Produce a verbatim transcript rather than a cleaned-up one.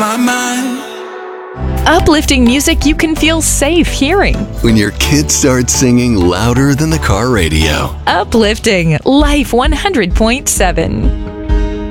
my mind. Uplifting music you can feel safe hearing. When your kids start singing louder than the car radio. Uplifting Life one hundred point seven.